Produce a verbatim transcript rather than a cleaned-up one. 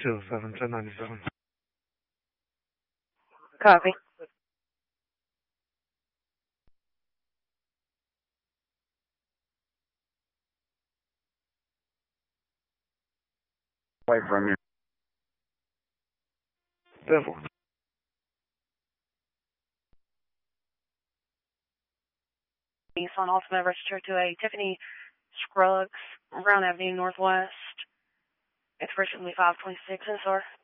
two oh seven, ten ninety-seven. Copy. Away from you. ten four. Nissan Altima registered to a Tiffany Scruggs, Brown Avenue Northwest. Expression five twenty-six, and sir.